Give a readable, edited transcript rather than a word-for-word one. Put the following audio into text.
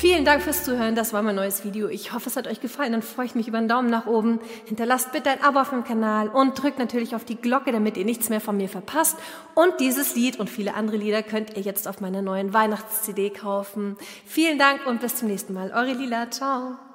Vielen Dank fürs Zuhören, das war mein neues Video. Ich hoffe, es hat euch gefallen, dann freue ich mich über einen Daumen nach oben. Hinterlasst bitte ein Abo auf dem Kanal und drückt natürlich auf die Glocke, damit ihr nichts mehr von mir verpasst. Und dieses Lied und viele andere Lieder könnt ihr jetzt auf meiner neuen Weihnachts-CD kaufen. Vielen Dank und bis zum nächsten Mal. Eure Lila, ciao.